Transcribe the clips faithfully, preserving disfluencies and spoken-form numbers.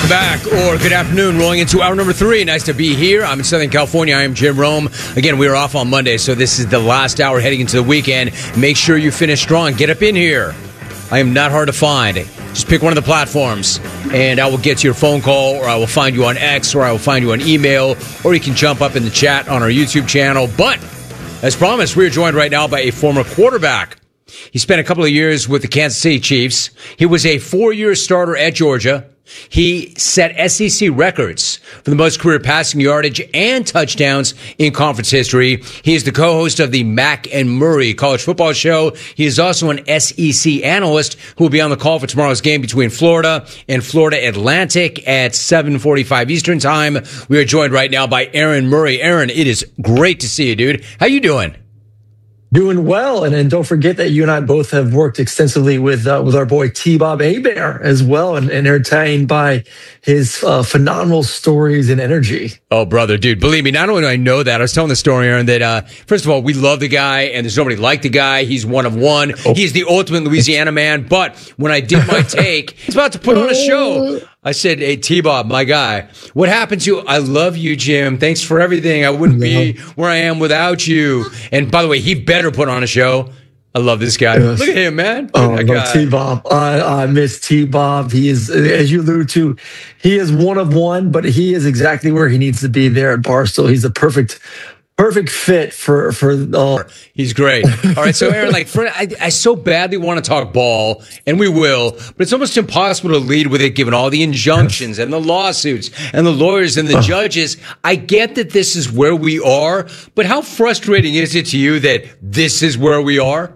Welcome back, or good afternoon, rolling into hour number three. Nice to be here. I'm in Southern California. I am Jim Rome. Again, we are off on Monday, so this is the last hour heading into the weekend. Make sure you finish strong. Get up in here. I am not hard to find. Just pick one of the platforms, and I will get to your phone call, or I will find you on X, or I will find you on email, or you can jump up in the chat on our YouTube channel. But, as promised, we are joined right now by a former quarterback. He spent a couple of years with the Kansas City Chiefs. He was a four-year starter at Georgia. He set S E C records for the most career passing yardage and touchdowns in conference history. He is the co-host of the Mac and Murray College Football Show. He is also an S E C analyst who will be on the call for tomorrow's game between Florida and Florida Atlantic at seven forty-five Eastern Time. We are joined right now by Aaron Murray. Aaron, it is great to see you, dude. How you doing? Doing well, and, and don't forget that you and I both have worked extensively with uh, with our boy T-Bob Hebert as well, and, and entertained by his uh, phenomenal stories and energy. Oh, brother, dude, believe me, not only do I know that, I was telling the story, Aaron, that uh, first of all, we love the guy, and there's nobody like the guy. He's one of one. Oh. He's the ultimate Louisiana man, but when I did my take, he's about to put on a show. I said, hey, T-Bob, my guy, what happened to you? I love you, Jim. Thanks for everything. I wouldn't be where I am without you. And by the way, he better put on a show. I love this guy. Yes. Look at him, man. Look oh, at no, T-Bob. I, I miss T-Bob. He is, as you alluded to, he is one of one, but he is exactly where he needs to be there at Barstool. He's the perfect Perfect fit for for. Uh, He's great. All right, so Aaron, like, for, I, I so badly want to talk ball, and we will, but it's almost impossible to lead with it, given all the injunctions and the lawsuits and the lawyers and the uh, judges. I get that this is where we are, but how frustrating is it to you that this is where we are?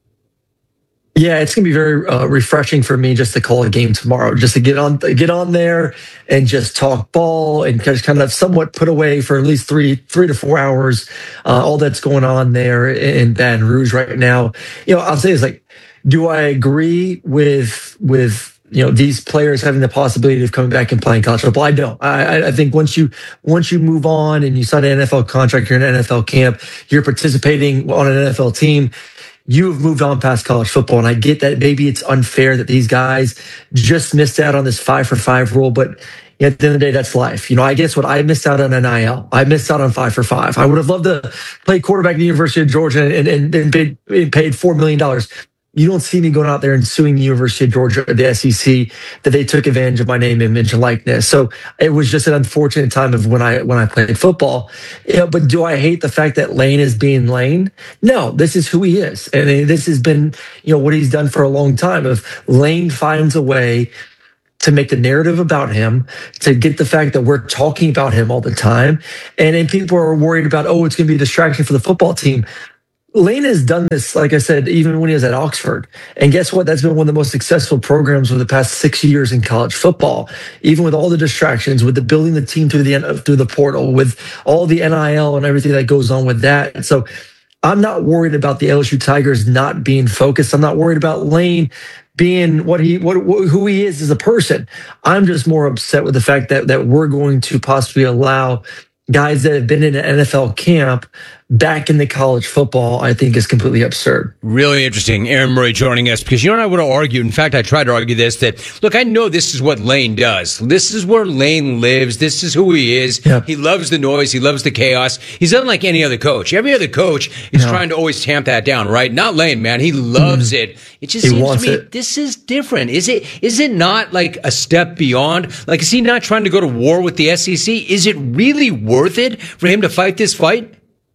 Yeah, it's gonna be very uh, refreshing for me just to call a game tomorrow, just to get on get on there and just talk ball and just kind of somewhat put away for at least three three to four hours uh, all that's going on there in Baton Rouge right now. You know, I'll say it's like, do I agree with with you know these players having the possibility of coming back and playing college football? I don't. I, I think once you once you move on and you sign an N F L contract, you're in an N F L camp, you're participating on an N F L team. You've moved on past college football, and I get that maybe it's unfair that these guys just missed out on this five for five rule, but at the end of the day, that's life. You know, I guess what I missed out on N I L. I missed out on five for five. I would have loved to play quarterback at the University of Georgia and, and, and paid, paid four million dollars. You don't see me going out there and suing the University of Georgia or the S E C that they took advantage of my name, image, and likeness. So it was just an unfortunate time of when I when I played football. You know, but do I hate the fact that Lane is being Lane? No, this is who he is, and this has been you know what he's done for a long time. If Lane finds a way to make the narrative about him, to get the fact that we're talking about him all the time, and then people are worried about, oh, it's going to be a distraction for the football team. Lane has done this, like I said, even when he was at Oxford. And guess what? That's been one of the most successful programs for the past six years in college football. Even with all the distractions, with the building the team through the through the portal, with all the N I L and everything that goes on with that. And so I'm not worried about the L S U Tigers not being focused. I'm not worried about Lane being what he what who he is as a person. I'm just more upset with the fact that that we're going to possibly allow guys that have been in an N F L camp back into college football. I think is completely absurd. Really interesting. Aaron Murray joining us, because you and I would have argued, in fact, I tried to argue this, that, look, I know this is what Lane does. This is where Lane lives. This is who he is. Yep. He loves the noise. He loves the chaos. He's unlike any other coach. Every other coach is no. trying to always tamp that down, right? Not Lane, man. He loves mm-hmm. it. It just he seems to me, it. This is different. Is it, is it not like a step beyond? Like, is he not trying to go to war with the S E C? Is it really worth it for him to fight this fight?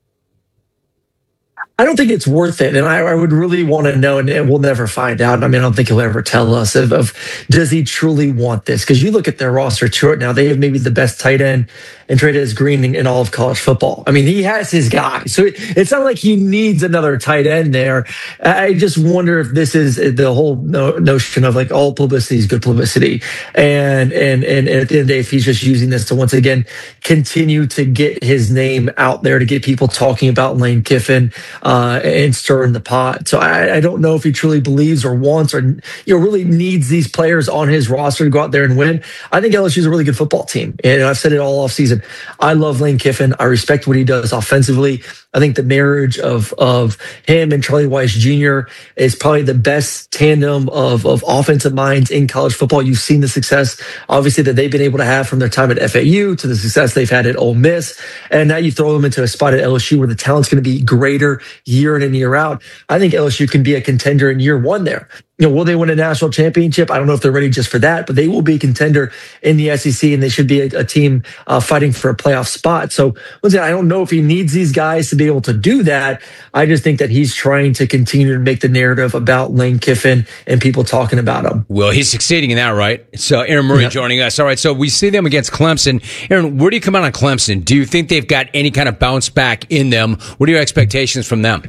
I don't think it's worth it, and I, I would really want to know, and we'll never find out. I mean, I don't think he'll ever tell us of, of does he truly want this? Because you look at their roster right now, they have maybe the best tight end and Trey'Dez Green in, in all of college football. I mean, he has his guy, so it, it's not like he needs another tight end there. I just wonder if this is the whole no, notion of like all publicity is good publicity, and, and and and at the end of the day, if he's just using this to once again continue to get his name out there, to get people talking about Lane Kiffin. Uh, and stirring the pot. So I, I don't know if he truly believes or wants or you know really needs these players on his roster to go out there and win. I think L S U is a really good football team, and I've said it all offseason season. I love Lane Kiffin. I respect what he does offensively. I think the marriage of of him and Charlie Weiss Junior is probably the best tandem of, of offensive minds in college football. You've seen the success, obviously, that they've been able to have from their time at F A U to the success they've had at Ole Miss. And now you throw them into a spot at L S U where the talent's going to be greater year in and year out. I think L S U can be a contender in year one there. You know, will they win a national championship? I don't know if they're ready just for that, but they will be a contender in the S E C, and they should be a, a team uh, fighting for a playoff spot. So, once again, I don't know if he needs these guys to be able to do that. I just think that he's trying to continue to make the narrative about Lane Kiffin and people talking about him. Well, he's succeeding in that, right? So, Aaron Murray yeah. joining us. All right, so we see them against Clemson. Aaron, where do you come out on Clemson? Do you think they've got any kind of bounce back in them? What are your expectations from them?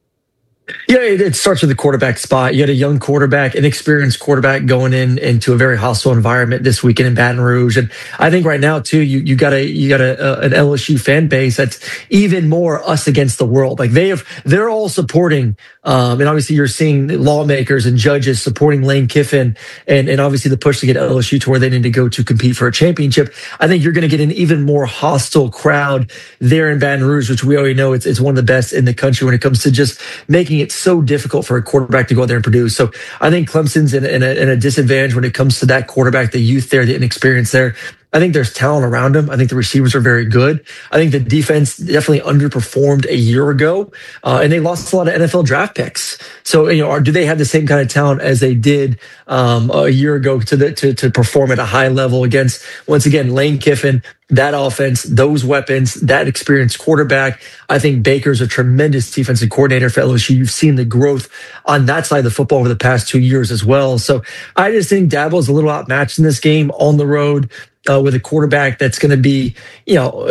Yeah, it, it starts with the quarterback spot. You had a young quarterback, an experienced quarterback going in into a very hostile environment this weekend in Baton Rouge, and I think right now too, you you got a you got a, a an L S U fan base that's even more us against the world. Like they have, they're all supporting, um, and obviously you're seeing lawmakers and judges supporting Lane Kiffin, and and obviously the push to get L S U to where they need to go to compete for a championship. I think you're going to get an even more hostile crowd there in Baton Rouge, which we already know it's it's one of the best in the country when it comes to just making it's so difficult for a quarterback to go out there and produce. So I think Clemson's in, in, a, in a disadvantage when it comes to that quarterback, the youth there, the inexperience there. I think there's talent around him. I think the receivers are very good. I think the defense definitely underperformed a year ago, uh, and they lost a lot of N F L draft picks. So, you know, are, do they have the same kind of talent as they did um, a year ago to, the, to to perform at a high level against, once again, Lane Kiffin, that offense, those weapons, that experienced quarterback? I think Baker's a tremendous defensive coordinator for L S U. You've seen the growth on that side of the football over the past two years as well. So I just think Dabo's a little outmatched in this game on the road. Uh, with a quarterback that's going to be, you know,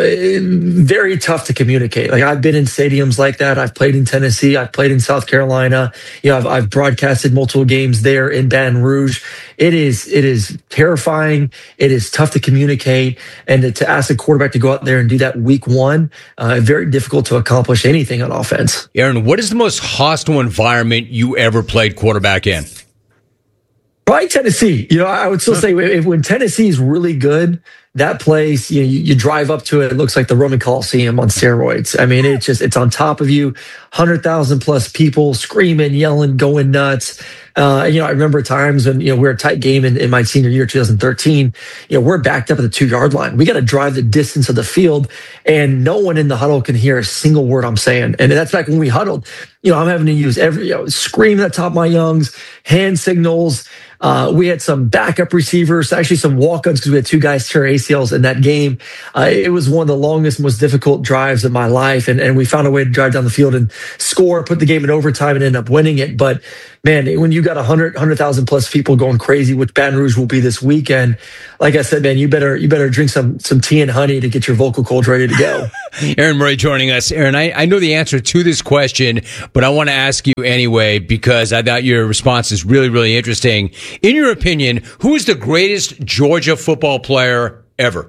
very tough to communicate. Like I've been in stadiums like that. I've played in Tennessee. I've played in South Carolina. You know, I've, I've broadcasted multiple games there in Baton Rouge. It is, it is terrifying. It is tough to communicate, and to, to ask a quarterback to go out there and do that week one, uh, very difficult to accomplish anything on offense. Aaron, what is the most hostile environment you ever played quarterback in? Probably Tennessee. You know, I would still say if, when Tennessee is really good, that place, you know, you, you drive up to it, it looks like the Roman Coliseum on steroids. I mean, it's just, it's on top of you, one hundred thousand plus people screaming, yelling, going nuts. Uh, you know, I remember times when, you know, we we're a tight game in, in my senior year, two thousand thirteen, you know, we're backed up at the two yard line. We got to drive the distance of the field, and no one in the huddle can hear a single word I'm saying. And that's back when we huddled. You know, I'm having to use every, you know, scream at the top of my lungs, hand signals. Uh, we had some backup receivers, actually some walk-ons, because we had two guys tear A C Ls in that game. Uh, it was one of the longest, most difficult drives of my life, and, and we found a way to drive down the field and score, put the game in overtime, and end up winning it. But man, when you got one hundred, one hundred thousand plus people going crazy, which Baton Rouge will be this weekend, like I said, man, you better you better drink some some tea and honey to get your vocal cords ready to go. Aaron Murray joining us. Aaron, I, I know the answer to this question, but I want to ask you anyway because I thought your response is really, really interesting. In your opinion, who is the greatest Georgia football player ever?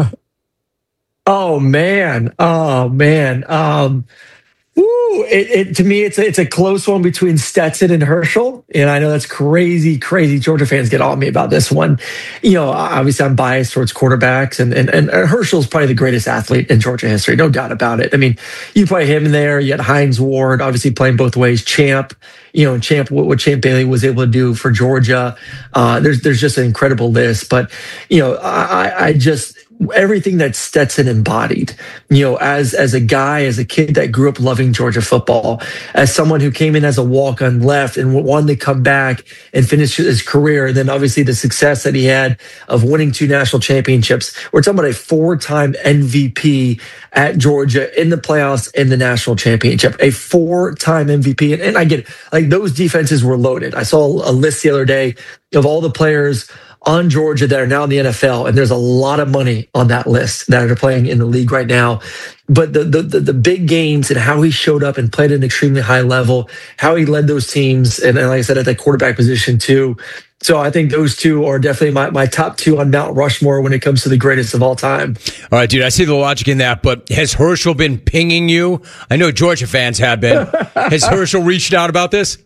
Oh, man. Oh, man. Um, Ooh, it, it, to me, it's a, it's a close one between Stetson and Herschel. And I know that's crazy, crazy. Georgia fans get on me about this one. You know, obviously I'm biased towards quarterbacks, and, and, and Herschel's probably the greatest athlete in Georgia history. No doubt about it. I mean, you play him there. You had Hines Ward, obviously playing both ways. Champ, you know, Champ, what, what Champ Bailey was able to do for Georgia. Uh, there's, there's just an incredible list. But, you know, I, I just, everything that Stetson embodied, you know, as as a guy, as a kid that grew up loving Georgia football, as someone who came in as a walk-on left and wanted to come back and finish his career, and then obviously the success that he had of winning two national championships. We're talking about a four-time M V P at Georgia in the playoffs and the national championship, a four-time M V P. And, and I get it, like those defenses were loaded. I saw a list the other day of all the players on Georgia that are now in the N F L, and there's a lot of money on that list that are playing in the league right now. But the the the, the big games and how he showed up and played at an extremely high level, how he led those teams, and, and like I said, at that quarterback position too. So I think those two are definitely my, my top two on Mount Rushmore when it comes to the greatest of all time. All right, dude, I see the logic in that, but has Herschel been pinging you? I know Georgia fans have been. Has Herschel reached out about this?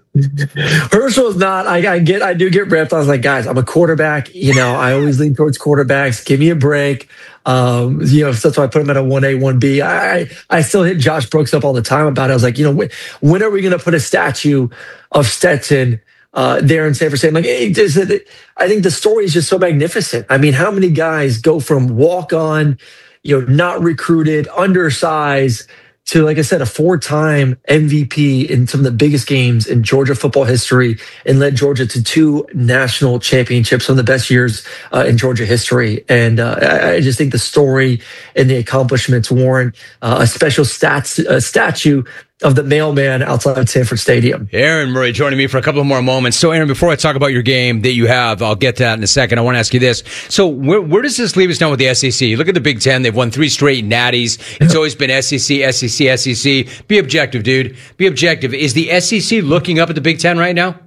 Herschel's not. I, I get. I do get ripped. I was like, guys, I'm a quarterback. You know, I always lean towards quarterbacks. Give me a break. Um, you know, that's why I put him at a one A, one B. I I still hit Josh Brooks up all the time about it. I was like, you know, when, when are we going to put a statue of Stetson uh, there in San Francisco? Like, hey, is it, I think the story is just so magnificent. I mean, how many guys go from walk on, you know, not recruited, undersized, to, like I said, a four-time M V P in some of the biggest games in Georgia football history, and led Georgia to two national championships, some of the best years uh, in Georgia history. And uh, I, I just think the story and the accomplishments warrant uh, a special stats, uh, statue of the mailman outside Sanford Stadium. Aaron Murray joining me for a couple of more moments. So, Aaron, before I talk about your game that you have, I'll get to that in a second. I want to ask you this. So, where, where does this leave us now with the S E C? Look at the Big Ten. They've won three straight natties. It's always been S E C, S E C, S E C. Be objective, dude. Be objective. Is the S E C looking up at the Big Ten right now?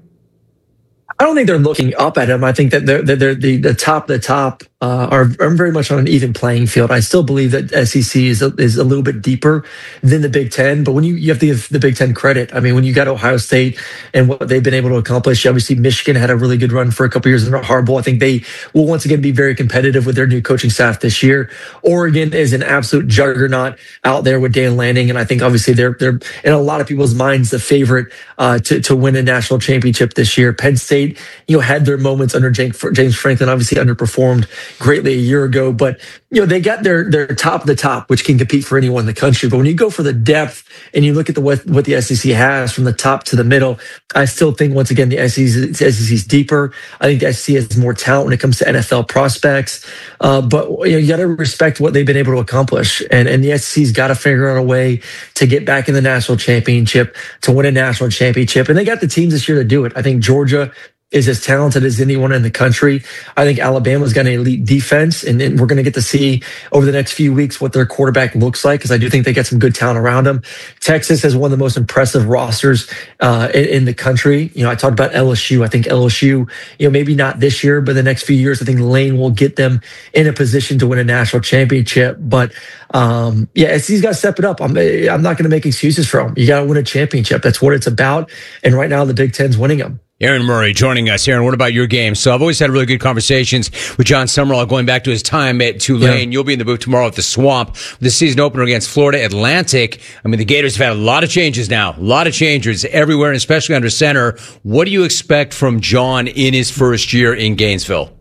I don't think they're looking up at him. I think that they're, they're the, the top, the top uh, are, are very much on an even playing field. I still believe that S E C is a, is a little bit deeper than the Big Ten, but when you, you have to give the Big Ten credit. I mean, when you got Ohio State and what they've been able to accomplish, obviously Michigan had a really good run for a couple of years under Harbaugh. I think they will once again be very competitive with their new coaching staff this year. Oregon is an absolute juggernaut out there with Dan Lanning, and I think obviously they're they're in a lot of people's minds the favorite uh, to to win a national championship this year. Penn State, you know, had their moments under James Franklin, obviously underperformed greatly a year ago, but you know, they got their their top of the top, which can compete for anyone in the country. But when you go for the depth and you look at the what, what the S E C has from the top to the middle, I still think once again the S E C, S E C is deeper. I think the S E C has more talent when it comes to N F L prospects. Uh, but you know, you got to respect what they've been able to accomplish, and and the S E C's got to figure out a way to get back in the national championship, to win a national championship, and they got the teams this year to do it. I think Georgia is as talented as anyone in the country. I think Alabama's got an elite defense, and, and we're going to get to see over the next few weeks what their quarterback looks like, because I do think they got some good talent around them. Texas has one of the most impressive rosters uh, in, in the country. You know, I talked about L S U. I think L S U, you know, maybe not this year, but the next few years, I think Lane will get them in a position to win a national championship. But um, yeah, S E C's got to step it up. I'm, I'm not going to make excuses for them. You got to win a championship. That's what it's about. And right now, the Big Ten's winning them. Aaron Murray joining us. Aaron, what about your game? So I've always had really good conversations with John Summerall going back to his time at Tulane. Yeah. You'll be in the booth tomorrow at the Swamp. The season opener against Florida Atlantic. I mean, the Gators have had a lot of changes now. A lot of changes everywhere, and especially under center. What do you expect from John in his first year in Gainesville?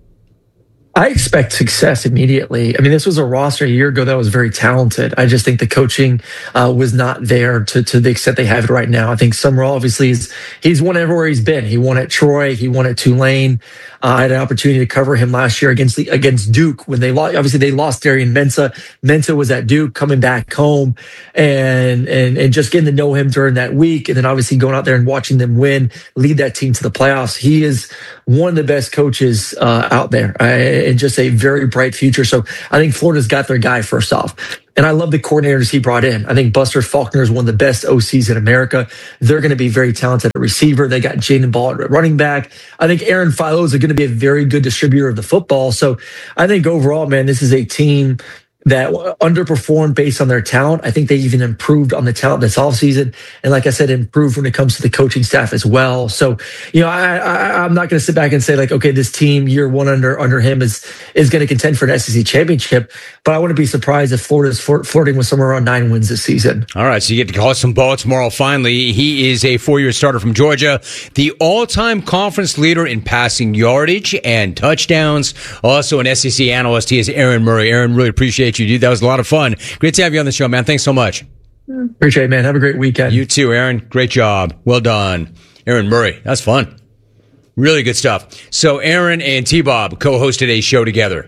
I expect success immediately. I mean, this was a roster a year ago that was very talented. I just think the coaching uh, was not there to, to the extent they have it right now. I think Summerall, obviously, is, he's won everywhere he's been. He won at Troy. He won at Tulane. Uh, I had an opportunity to cover him last year against the, against Duke when they lost. Obviously, they lost Darian Mensah. Mensah was at Duke, coming back home, and and and just getting to know him during that week, and then obviously going out there and watching them win, lead that team to the playoffs. He is one of the best coaches uh, out there, uh, and just a very bright future. So I think Florida's got their guy first off. And I love the coordinators he brought in. I think Buster Faulkner is one of the best O Cs in America. They're going to be very talented at receiver. They got Jaden Ball at running back. I think Aaron Philo is going to be a very good distributor of the football. So I think overall, man, this is a team that underperformed based on their talent. I think they even improved on the talent this offseason. And like I said, improved when it comes to the coaching staff as well. So, you know, I, I, I'm not going to sit back and say like, okay, this team year one under under him is is going to contend for an S E C championship. But I wouldn't be surprised if Florida's flirting with somewhere around nine wins this season. All right, so you get to call some ball tomorrow finally. He is a four-year starter from Georgia, the all-time conference leader in passing yardage and touchdowns. Also an S E C analyst. He is Aaron Murray. Aaron, really appreciate you, dude. That was a lot of fun. Great to have you on the show, man. Thanks so much. Appreciate it, man. Have a great weekend. You too, Aaron. Great job. Well done. Aaron Murray. That's fun. Really good stuff. So Aaron and T-Bob co-hosted a show together.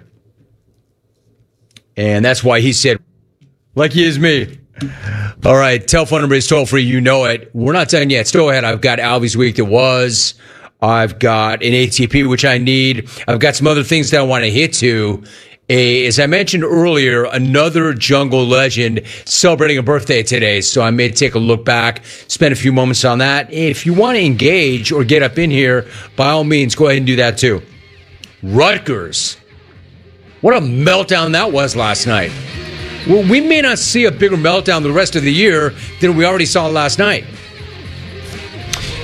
And that's why he said, like he is me. All right. Telephone number is toll free. You know it. We're not done yet. Still ahead. I've got Albie's Week that was. I've got an A T P, which I need. I've got some other things that I want to hit to. A, as I mentioned earlier, another jungle legend celebrating a birthday today. So I may take a look back, spend a few moments on that. If you want to engage or get up in here, by all means, go ahead and do that too. Rutgers. What a meltdown that was last night. Well, we may not see a bigger meltdown the rest of the year than we already saw last night.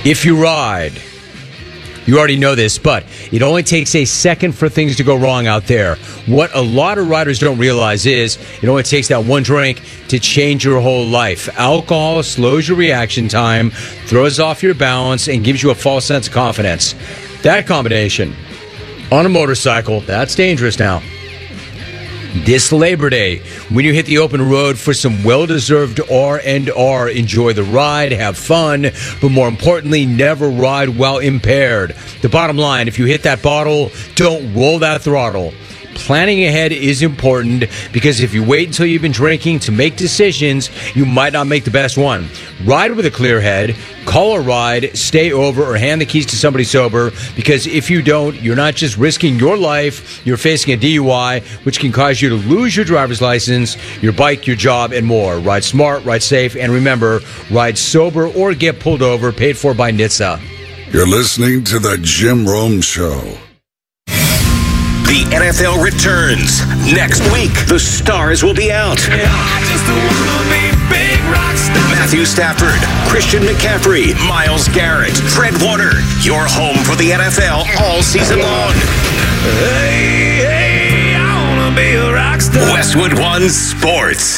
If you ride, you already know this, but it only takes a second for things to go wrong out there. What a lot of riders don't realize is it only takes that one drink to change your whole life. Alcohol slows your reaction time, throws off your balance, and gives you a false sense of confidence. That combination on a motorcycle, that's dangerous now. This Labor Day, when you hit the open road for some well-deserved R and R, enjoy the ride, have fun, but more importantly, never ride while impaired. The bottom line, if you hit that bottle, don't roll that throttle. Planning ahead is important because if you wait until you've been drinking to make decisions, you might not make the best one. Ride with a clear head, call a ride, stay over, or hand the keys to somebody sober, because if you don't, you're not just risking your life, you're facing a D U I, which can cause you to lose your driver's license, your bike, your job, and more. Ride smart, ride safe, and remember, ride sober or get pulled over, paid for by N H T S A. You're listening to The Jim Rome Show. The N F L returns. Next week, the stars will be out. Yeah, I just wanna be big rock star. Matthew Stafford, Christian McCaffrey, Myles Garrett, Fred Warner. Your home for the N F L all season long. Hey, hey, I wanna be a rock star. Westwood One Sports.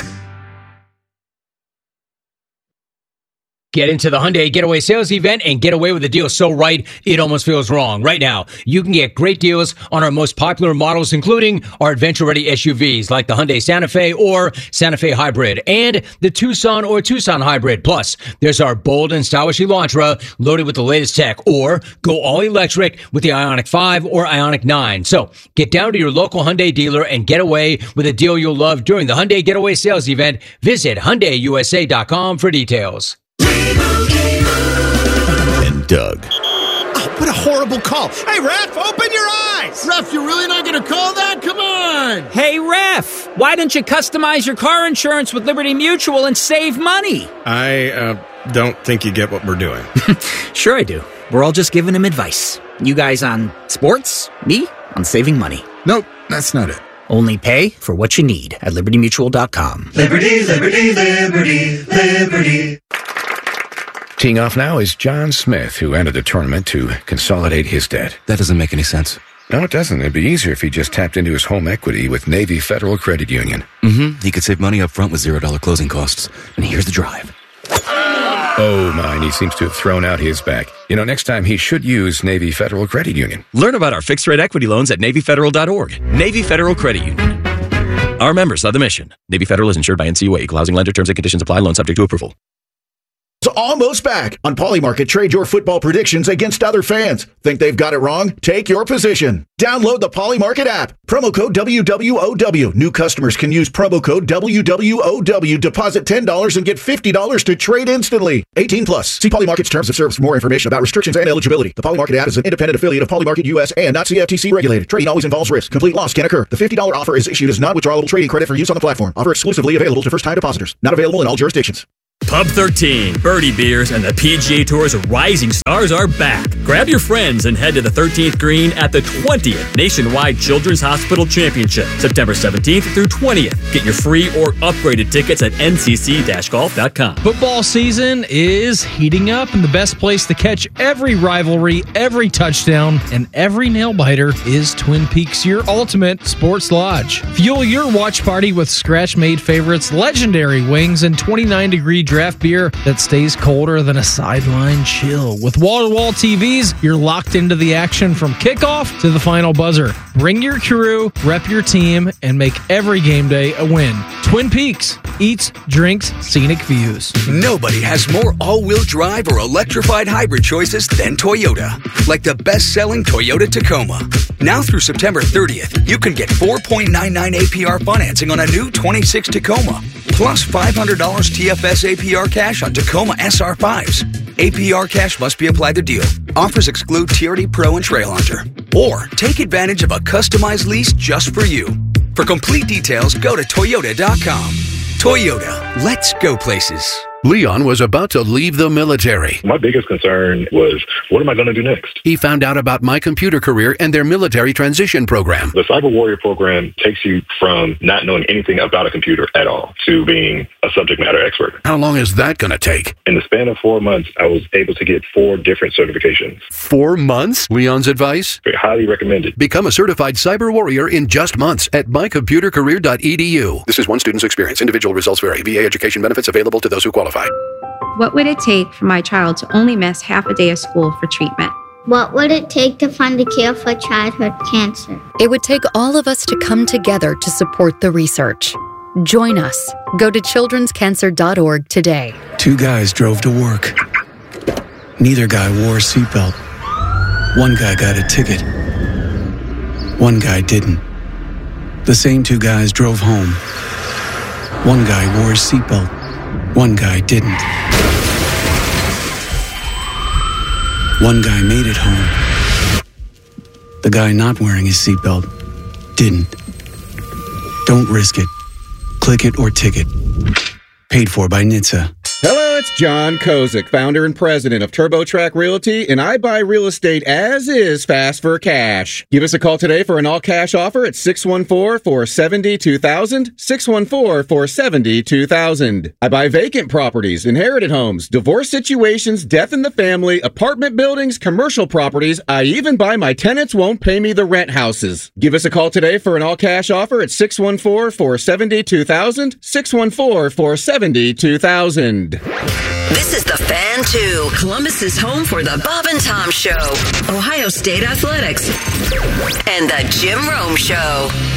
Get into the Hyundai Getaway Sales Event and get away with a deal so right, it almost feels wrong. Right now, you can get great deals on our most popular models, including our adventure-ready S U Vs like the Hyundai Santa Fe or Santa Fe Hybrid and the Tucson or Tucson Hybrid. Plus, there's our bold and stylish Elantra loaded with the latest tech, or go all-electric with the Ioniq five or Ioniq nine. So, get down to your local Hyundai dealer and get away with a deal you'll love during the Hyundai Getaway Sales Event. Visit Hyundai U S A dot com for details. And Doug. Oh, what a horrible call. Hey, Ref, open your eyes. Ref, you're really not going to call that? Come on. Hey, Ref, why don't you customize your car insurance with Liberty Mutual and save money? I uh, don't think you get what we're doing. Sure I do. We're all just giving him advice. You guys on sports, me on saving money. Nope, that's not it. Only pay for what you need at liberty mutual dot com. Liberty, liberty, liberty, liberty. Teeing off now is John Smith, who entered the tournament to consolidate his debt. That doesn't make any sense. No, it doesn't. It'd be easier if he just tapped into his home equity with Navy Federal Credit Union. Mm-hmm. He could save money up front with zero dollar closing costs. And here's the drive. Oh, my, and he seems to have thrown out his back. You know, next time he should use Navy Federal Credit Union. Learn about our fixed-rate equity loans at Navy Federal dot org. Navy Federal Credit Union. Our members of the mission. Navy Federal is insured by N C U A. Equal housing lender. Terms and conditions apply. Loan subject to approval. It's almost back. On Polymarket, trade your football predictions against other fans. Think they've got it wrong? Take your position. Download the Polymarket app. Promo code W W O W. New customers can use promo code W W O W. Deposit ten dollars and get fifty dollars to trade instantly. eighteen plus. See Polymarket's terms of service for more information about restrictions and eligibility. The Polymarket app is an independent affiliate of Polymarket U S and not C F T C regulated. Trading always involves risk. Complete loss can occur. The fifty dollars offer is issued as not withdrawable trading credit for use on the platform. Offer exclusively available to first-time depositors. Not available in all jurisdictions. Pub thirteen, Birdie Beers, and the P G A Tour's rising stars are back. Grab your friends and head to the thirteenth green at the twentieth Nationwide Children's Hospital Championship, September seventeenth through twentieth. Get your free or upgraded tickets at N C C golf dot com. Football season is heating up, and the best place to catch every rivalry, every touchdown, and every nail-biter is Twin Peaks, your ultimate sports lodge. Fuel your watch party with scratch-made favorites, legendary wings, and twenty-nine degree draft beer that stays colder than a sideline chill. With wall-to-wall T Vs, you're locked into the action from kickoff to the final buzzer. Bring your crew, rep your team, and make every game day a win. Twin Peaks, eats, drinks, scenic views. Nobody has more all-wheel drive or electrified hybrid choices than Toyota. Like the best-selling Toyota Tacoma. Now through September thirtieth, you can get four point nine nine A P R financing on a new twenty-six Tacoma. Plus five hundred dollars T F S A P R cash on Tacoma S R fives. A P R cash must be applied to deal. Offers exclude T R D Pro and Trail Hunter. Or take advantage of a customized lease just for you. For complete details, go to Toyota dot com. Toyota, let's go places. Leon was about to leave the military. My biggest concern was, what am I going to do next? He found out about My Computer Career and their military transition program. The Cyber Warrior program takes you from not knowing anything about a computer at all to being a subject matter expert. How long is that going to take? In the span of four months, I was able to get four different certifications. Four months? Leon's advice? Very highly recommended. Become a certified cyber warrior in just months at my computer career dot e d u. This is one student's experience. Individual results vary. V A education benefits available to those who qualify. What would it take for my child to only miss half a day of school for treatment? What would it take to fund a cure for childhood cancer? It would take all of us to come together to support the research. Join us. Go to children's cancer dot org today. Two guys drove to work. Neither guy wore a seatbelt. One guy got a ticket. One guy didn't. The same two guys drove home. One guy wore a seatbelt. One guy didn't. One guy made it home. The guy not wearing his seatbelt didn't. Don't risk it. Click it or ticket. Paid for by N H T S A. Hello, it's John Kozik, founder and president of TurboTrack Realty, and I buy real estate as is, fast for cash. Give us a call today for an all-cash offer at six one four, four seven zero, two thousand, six one four, four seven zero, two thousand. I buy vacant properties, inherited homes, divorce situations, death in the family, apartment buildings, commercial properties. I even buy my tenants won't pay me the rent houses. Give us a call today for an all-cash offer at six one four, four seven zero, two thousand, six one four, four seven zero, two thousand. This is The Fan two, Columbus's home for the Bob and Tom Show, Ohio State Athletics, and the Jim Rome Show.